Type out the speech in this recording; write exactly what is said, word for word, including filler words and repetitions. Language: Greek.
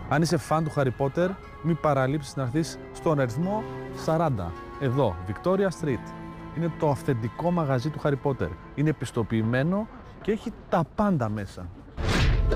Αν είσαι φαν του Harry Potter, μην παραλείψεις να έρθεις στον αριθμό σαράντα, εδώ, Victoria Street. Είναι το αυθεντικό μαγαζί του Harry Potter. Είναι επιστοποιημένο και έχει τα πάντα μέσα.